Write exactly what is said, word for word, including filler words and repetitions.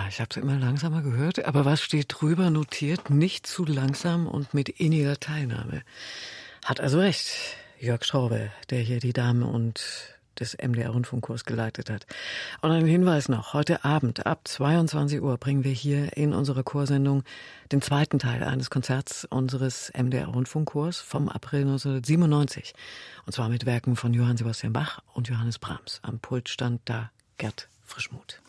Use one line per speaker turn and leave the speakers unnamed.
ich habe es immer langsamer gehört, aber was steht drüber notiert? Nicht zu langsam und mit inniger Teilnahme. Hat also recht, Jörg Schraube, der hier die Dame und des M D R-Rundfunkkurs geleitet hat. Und ein Hinweis noch, heute Abend ab zweiundzwanzig Uhr bringen wir hier in unserer Chorsendung den zweiten Teil eines Konzerts unseres M D R-Rundfunkkurs vom April neunzehnhundertsiebenundneunzig. Und zwar mit Werken von Johann Sebastian Bach und Johannes Brahms. Am Pult stand da Gerd Frischmuth.